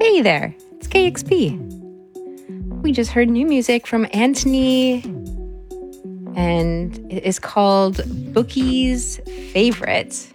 Hey there, it's KXP. We just heard new music from Antony, and it is called Bookie's Favorite.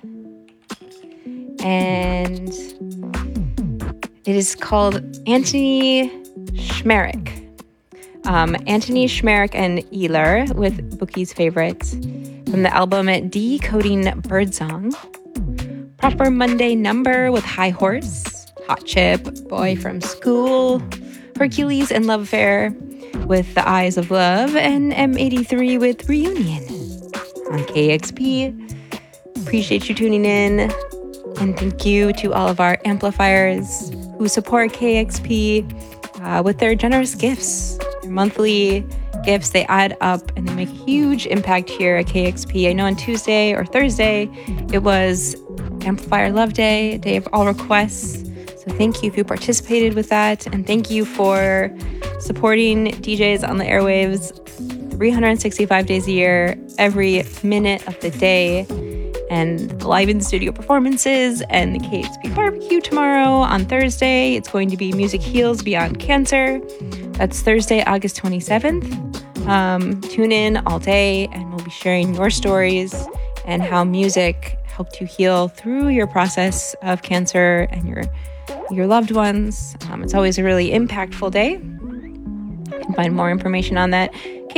And it is called Antony Schmerich. Antony Schmerich and Ehler with Bookie's Favorite from the album Decoding Birdsong. Proper Monday Number with High Horse, Hot Chip, Boy from School, Hercules and Love Affair with The Eyes of Love, and M83 with Reunion on KXP. Appreciate you tuning in, and thank you to all of our amplifiers who support KXP with their generous gifts. Their monthly gifts, they add up and they make a huge impact here at KXP. I know on Tuesday or Thursday it was Amplifier Love Day, Day of All Requests. So thank you if you participated with that, and thank you for supporting DJs on the airwaves 365 days a year, every minute of the day, and the live in studio performances and the KXP barbecue tomorrow. On Thursday, it's going to be Music Heals Beyond Cancer. That's Thursday, August 27th. Tune in all day, and we'll be sharing your stories and how music helped you heal through your process of cancer and your loved ones. It's always a really impactful day. You can find more information on that,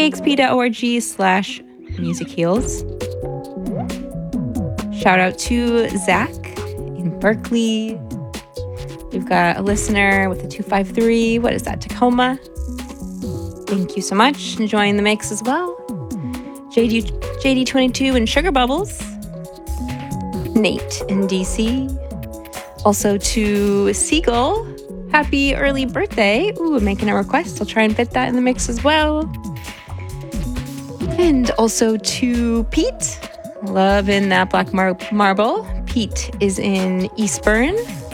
kxp.org/musicheals. Shout out to Zach in Berkeley. We've got a listener with a 253. What is that, Tacoma? Thank you so much. Enjoying the mix as well. JD22 and Sugar Bubbles. Nate in DC. Also to Siegel, happy early birthday. Ooh, making a request. I'll try and fit that in the mix as well. And also to Pete, love in that black marble. Pete is in Eastburn.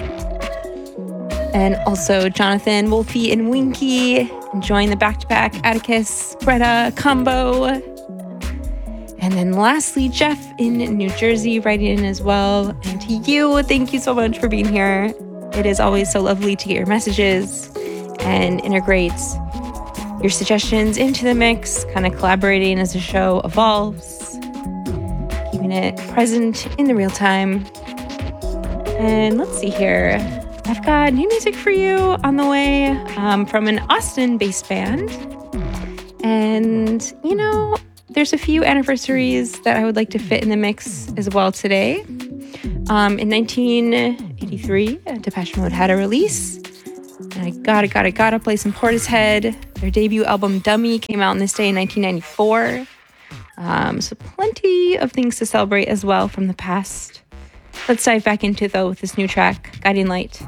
And also Jonathan, Wolfie, and Winky, enjoying the back-to-back Atticus, Greta combo. And then lastly, Jeff in New Jersey writing in as well. And to you, thank you so much for being here. It is always so lovely to get your messages and integrate your suggestions into the mix, kind of collaborating as the show evolves, keeping it present in the real time. And let's see here. I've got new music for you on the way from an Austin-based band. And, you know, there's a few anniversaries that I would like to fit in the mix as well today. In 1983, Depeche Mode had a release. And I gotta play some Portishead. Their debut album, Dummy, came out on this day in 1994. So plenty of things to celebrate as well from the past. Let's dive back into it, though, with this new track, Guiding Light.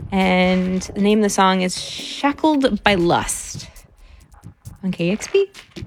And the name of the song is Shackled by Lust on KXP.